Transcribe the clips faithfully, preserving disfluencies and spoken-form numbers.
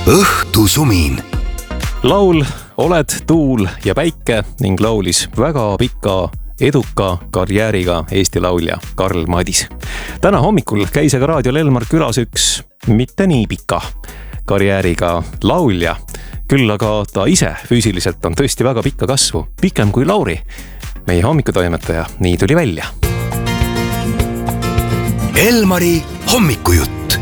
õhtusumin. Laul Oled tuul ja päike ning laulis väga pika eduka karjääriga Eesti laulja Karl Madis. Täna hommikul käis aga raadiol Elmar külas üks mitte nii pika karjääriga laulja, küll aga ta ise füüsiliselt on tõesti väga pikka kasvu, pikem kui Lauri. Meie hommikutoimetaja, nii tuli välja. Elmari hommikujutt.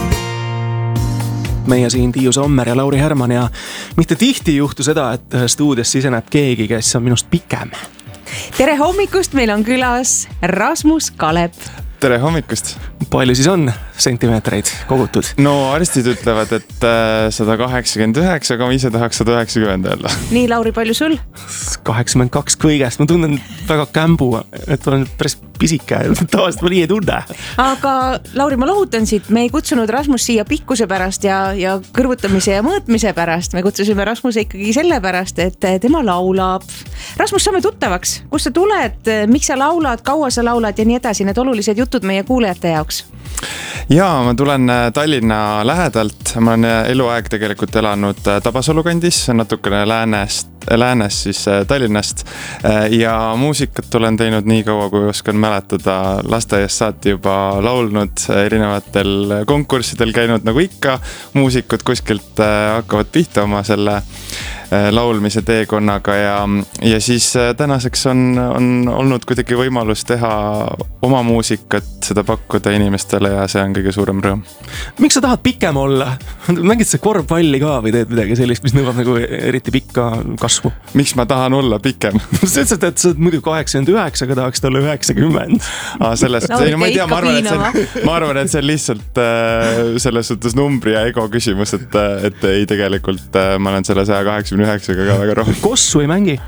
Meie siin Tiiu Sommer ja Lauri Herman ja mitte tihti ei juhtu seda, et stuudios siseneb keegi, kes on minust pikem. Tere hommikust, meil on külas Rasmus Kalep. Tere hommikust. Palju siis on sentimeetreid kogutud? No arstid ütlevad, et sada kaheksakümmend üheksa, aga ma ise tahaks sada üheksakümmend öelda. Nii, Lauri, palju sul? kaheksakümmend kaks kõigest. Ma tunnen väga kämbu, et olen päris pisike. Tavaliselt ma nii ei tunne. Aga Lauri, ma lohutan siit. Me ei kutsunud Rasmus siia pikkuse pärast ja, ja kõrvutamise ja mõõtmise pärast. Me kutsusime Rasmuse ikkagi selle pärast, et tema laulab. Rasmus, saame tuttavaks. Kust sa tuled? Miks sa laulad? Kaua sa laulad? Ja nii edasi. Need olulised jutud meie kuulajate jaoks. Jaa, ma tulen Tallinna lähedalt. Ma olen eluaeg tegelikult elanud Tabasalu kandis, natukene läänest, läänes siis Tallinnast. Ja muusikat olen teinud nii kaua, kui oskan mäletada. Lasteaiast saati juba laulnud, erinevatel konkurssidel käinud nagu ikka. Muusikud kuskilt hakkavad pihta oma selle laulmise teekonnaga ja, ja siis tänaseks on, on olnud kuidagi võimalus teha oma muusikat, seda pakkuda inimestele ja see on kõige suurem rõõm. Miks sa tahad pikem olla? Mängid sa korvpalli ka või teed midagi sellist, mis nõuab nagu eriti pikka kasvu? Miks ma tahan olla pikem? Sa ütlesid, et sa oled muidu kaheksakümmend üheksa, aga tahaks olla üheksakümmend. Ah, sellest, no, no, ma ei tea, ma arvan, et see on, ma arvan, et see on lihtsalt äh, selles suhtes numbri ja ego küsimus, et, et ei tegelikult äh, ma olen selle saja kaheksakümne üheksaga ka väga rohkem. Kossu ei mängi?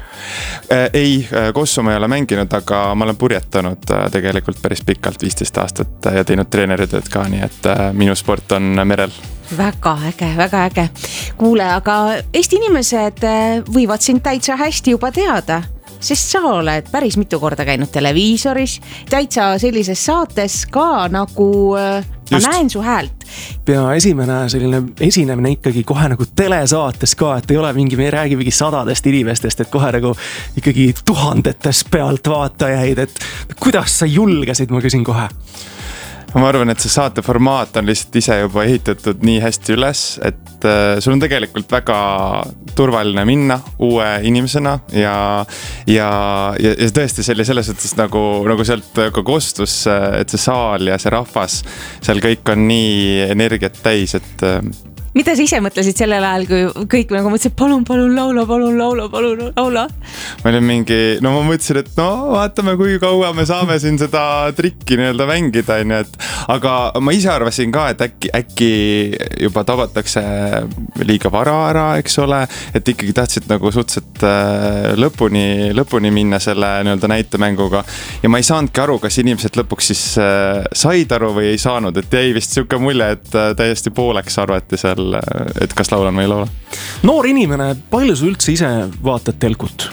Ei, kossu ma ei ole mänginud, aga ma olen purjetanud tegelikult päris pikalt viisteist aastat ja teinud treeneritööd ka, nii et minu sport on merel. Väga äge, väga äge. Kuule, aga Eesti inimesed võivad sind täitsa hästi juba teada, sest sa oled päris mitu korda käinud televiisoris, täitsa sellises saates ka nagu ma Just. Näen su häält. Pea esimene selline esinemine ikkagi kohe nagu telesaates ka, et ei ole mingi, me ei räägi mingi sadadest inimestest, et kohe nagu ikkagi tuhandetes pealt vaatajaid, et kuidas sa julgesid, ma küsin kohe? Ma arvan, et see saate formaat on lihtsalt ise juba ehitatud nii hästi üles, et äh, sul on tegelikult väga turvaline minna uue inimesena ja, ja, ja, ja tõesti selle selles suhtes nagu, nagu sealt ka kostus, et see saal ja see rahvas, seal kõik on nii energiat täis, et äh, mida sa ise mõtlesid sellel ajal, kui kõik nagu mõtlesid, palun, palun, laula, palun, laula, palun, laula? Ma olin mingi, no ma mõtlesin, et no vaatame, kui kaua me saame siin seda trikki nii-öelda mängida, et aga ma ise arvasin ka, et äkki, äkki juba tabatakse liiga vara ära, eks ole, et ikkagi tahtsid nagu suhteliselt lõpuni, lõpuni minna selle nii-öelda näitemänguga ja ma ei saanudki aru, kas inimesed lõpuks siis said aru või ei saanud, et jäi vist siuke mulje, et täiesti pooleks arvati seal, et kas laulan või ei laula. Noor inimene, palju sa üldse ise vaatad telkult?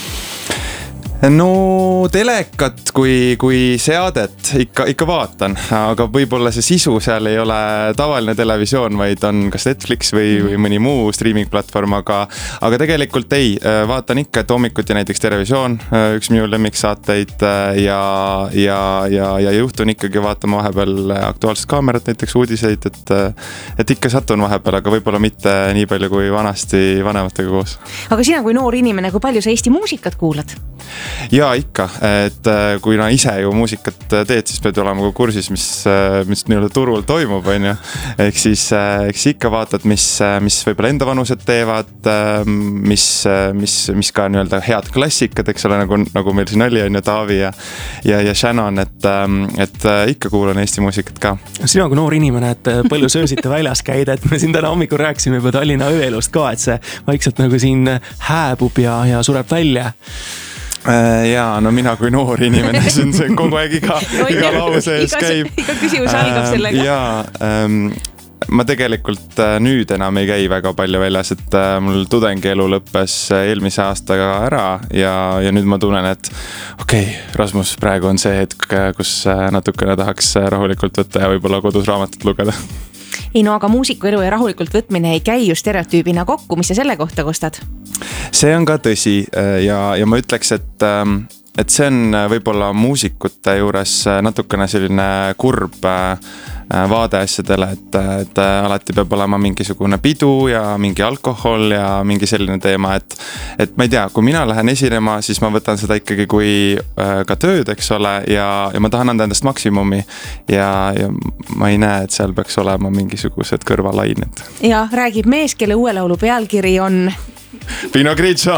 No telekat kui, kui seadet ikka, ikka vaatan, aga võib-olla see sisu seal ei ole tavaline televisioon, vaid on kas Netflix või, või mõni muu streaming platvorm, aga, aga tegelikult ei, vaatan ikka, et hommikuti näiteks televisioon, üks minu lemmiksaateid ja, ja, ja, ja juhtun ikkagi vaatama vahepeal Aktuaalset Kaamerat, näiteks uudiseid, et, et ikka satun vahepeal, aga võib-olla mitte nii palju kui vanasti vanematega koos. Aga sina kui noor inimene, kui palju sa Eesti muusikat kuulad? Ja ikka, et kui na ise ju muusikat teed, siis pead olema kursis, mis, mis nii-öelda turul toimub, on ju. Ehk siis, eks ikka vaatad, mis, mis võib-olla enda vanused teevad, mis, mis, mis ka nii-öelda head klassikad, eks ole, nagu, nagu meil siin oli, on ju Taavi ja, ja, ja Shannon, et, et ikka kuulan Eesti muusikat ka. Sina kui noor inimene, et palju söösite väljas käid, et me siin täna hommikul rääkisime juba Tallinna ööelust ka, et see vaikselt nagu siin hääbub ja, ja sureb välja. Jaa, no mina kui noor inimene, see on kogu aeg iga, iga lause ees käib. Iga küsimus algab sellega. Jaa, ähm, ma tegelikult nüüd enam ei käi väga palju väljas, et mul tudengielu lõppes eelmise aastaga ära ja, ja nüüd ma tunnen, et okei, okay, Rasmus, praegu on see hetk, kus natukene tahaks rahulikult võtta ja võib-olla kodus raamatut lugeda. ei no aga muusiku elu ja rahulikult võtmine ei käi ju stereotüübina kokku, mis sa selle kohta kostad? See on ka tõsi ja, ja ma ütleks, et et see on võib-olla muusikute juures natukene selline kurb vaade asjadele, et, et alati peab olema mingisugune pidu ja mingi alkohol ja mingi selline teema, et et ma ei tea, kui mina lähen esinema, siis ma võtan seda ikkagi kui ka tööd, eks ole, ja, ja ma tahan anda endast maksimumi ja, ja ma ei näe, et seal peaks olema mingisugused kõrvalained. Ja räägib mees, kelle uue laulu pealkiri on Pino Grigio.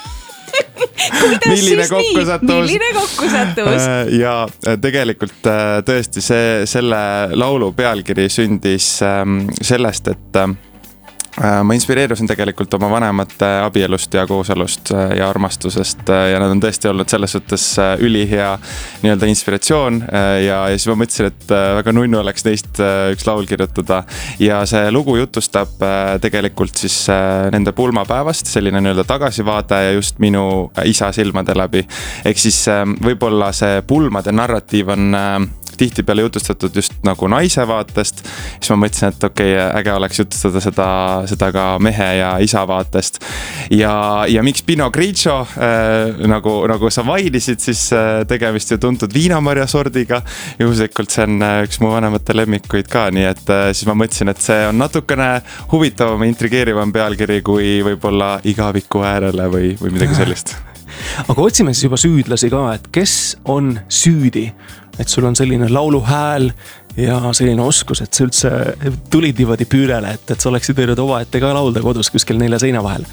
milline kokkusatus. milline kokkusatus. Ja tegelikult tõesti see, selle laulu pealkiri sündis sellest, et ma inspireerusin tegelikult oma vanemate abielust ja kooselust ja armastusest ja nad on tõesti olnud selles suhtes ülihea nii-öelda inspiratsioon ja, ja siis ma mõtlesin, et väga nunnu oleks neist üks laul kirjutada ja see lugu jutustab tegelikult siis nende pulmapäevast, selline nii-öelda tagasivaade ja just minu isa silmade läbi. Ehk siis võib-olla see pulmade narratiiv on tihti peale jutustatud just nagu naise vaatest, siis ma mõtlesin, et okei, okay, äge oleks jutustada seda, seda ka mehe ja isa vaatest. Ja, ja miks Pino Grigio, äh, nagu, nagu sa mainisid, siis äh, tegemist ju tuntud viinamarja sordiga. Juhuslikult see on üks mu vanemate lemmikuid ka, nii et äh, siis ma mõtlesin, et see on natukene huvitavam ja intrigeerivam pealkiri kui võib-olla igaviku äärele või, või midagi sellist. Aga otsime siis juba süüdlasi ka, et kes on süüdi? Et sul on selline lauluhääl ja selline oskus, et sa üldse tulid niimoodi püürele, et, et sa oleksid võinud omaette ka laulda kodus kuskil nelja seina vahel.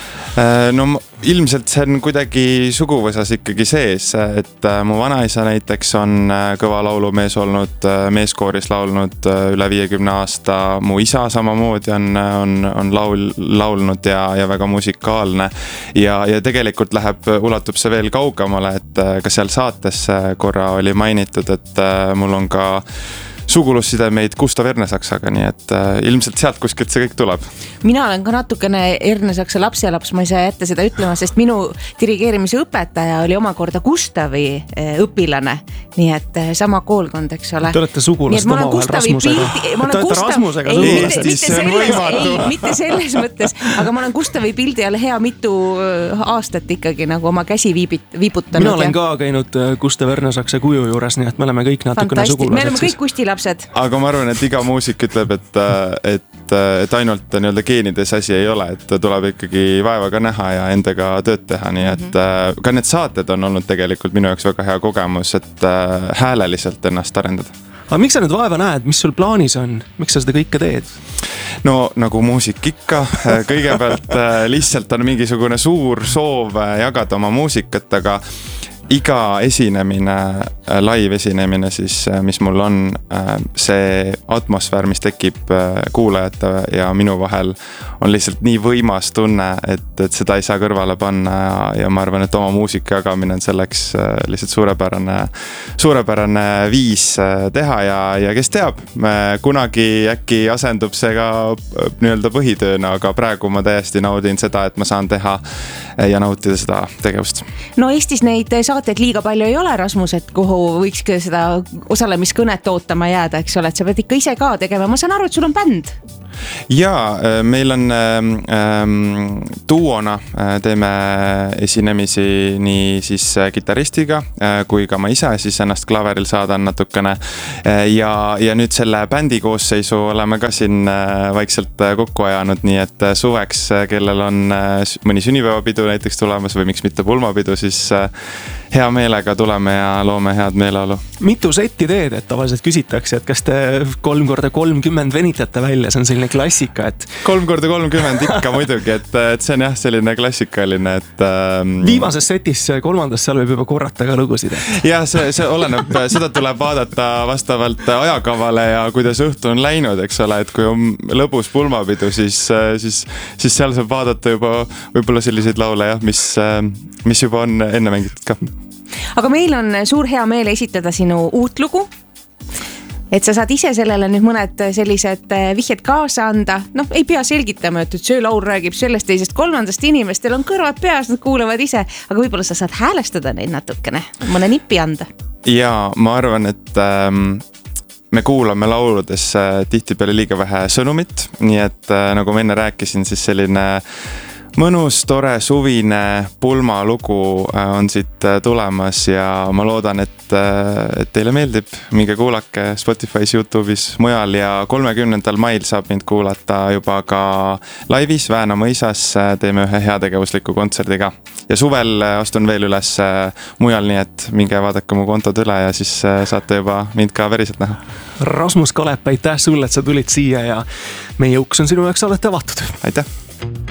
No ilmselt see on kuidagi suguvõsas ikkagi sees, et mu vanaisa näiteks on kõva laulumees olnud, meeskooris laulnud üle viiekümne aasta, mu isa samamoodi on, on, on laul, laulnud ja, ja väga musikaalne ja, ja tegelikult läheb, ulatub see veel kaugemale, et ka seal saates korra oli mainitud, et mul on ka sugulussidemeid Gustav Ernesaksaga, nii et äh, ilmselt sealt kuskilt see kõik tuleb. Mina olen ka natukene Ernesaksa laps ja laps, ma ei saa jätta seda ütlema, sest minu dirigeerimise õpetaja oli omakorda Gustavi õpilane, nii et sama koolkond, eks ole. Te olete sugulast omavahel Rasmusega. Te olete Rasmusega sugulast. Mitte selles, ei, mitte selles mõttes, aga ma olen Gustavi pildi all hea mitu aastat ikkagi nagu oma käsi viibit, viibutanud. Mina olen ja... ka käinud Gustav Ernesaksa kuju juures, nii et me oleme kõik natukene sugulased. Me oleme kõik Gusti lapsed. Aga ma arvan, et iga muusik ütleb, et, et, et ainult nii-öelda geenides asi ei ole, et tuleb ikkagi vaevaga näha ja endaga tööd teha, nii et mm-hmm. ka need saated on olnud tegelikult minu jaoks väga hea kogemus, et hääleliselt ennast arendada. Aga miks sa nüüd vaeva näed, mis sul plaanis on, miks sa seda kõike teed? No nagu muusik ikka, kõigepealt lihtsalt on mingisugune suur soov jagada oma muusikat, aga iga esinemine, live esinemine siis, mis mul on, see atmosfäär, mis tekib kuulajate ja minu vahel, on lihtsalt nii võimas tunne, et, et seda ei saa kõrvale panna ja, ja ma arvan, et oma muusika jagamine on selleks lihtsalt suurepärane, suurepärane viis teha ja, ja kes teab, kunagi äkki asendub see ka nii-öelda põhitööna, aga praegu ma täiesti naudin seda, et ma saan teha ja nautida seda tegevust. No Eestis neid saateid liiga palju ei ole, Rasmus, et kuhu võiks seda osalemiskõnet ootama jääda, eks ole, et sa pead ikka ise ka tegema. Ma saan aru, et sul on bänd. Jaa, meil on ähm, duona, teeme esinemisi nii siis kitaristiga äh, kui ka ma ise siis ennast klaveril saadan natukene äh, ja, ja nüüd selle bändi koosseisu oleme ka siin äh, vaikselt kokku ajanud, nii et suveks, kellel on äh, mõni sünnipäevapidu näiteks tulemas või miks mitte pulmapidu, siis äh, hea meelega tuleme ja loome head meeleolu. Mitu setti teed, et tavaliselt küsitakse, et kas te kolm korda kolmkümmend venitate välja, see on selline klassika, et kolm korda kolmkümmend ikka muidugi, et, et see on jah selline klassikaline, et ähm... viimases setis kolmandas seal võib juba korrata ka lugusid. Jah, see, see oleneb, seda tuleb vaadata vastavalt ajakavale ja kuidas õhtu on läinud, eks ole, et kui on lõbus pulmapidu, siis, siis, siis seal saab vaadata juba võib-olla selliseid laule, jah, mis, mis juba on enne mängitud ka. Aga meil on suur hea meel esitada sinu uut lugu, et sa saad ise sellele nüüd mõned sellised vihjed kaasa anda. Noh, ei pea selgitama, et see laul räägib sellest teisest kolmandast inimestel on kõrvad peas, nad kuulevad ise, aga võib-olla sa saad häälestada neid natukene, mõne nippi anda. Ja ma arvan, et ähm, me kuulame lauludes tihtipeale liiga vähe sõnumit, nii et nagu ma enne rääkisin, siis selline mõnus, tore, suvine pulmalugu on siit tulemas ja ma loodan, et, et teile meeldib. Minge kuulake Spotify's, YouTube'is, mujal ja kolmekümnendal mail saab mind kuulata juba ka laivis Vääna mõisas. Teeme ühe heategevusliku kontserdiga ja suvel astun veel üles mujal, nii et minge vaadake mu kontod üle ja siis saate juba mind ka päriselt näha. Rasmus Kalep, aitäh sulle, et sa tulid siia ja meie uks on sinu jaoks alati avatud. Aitäh!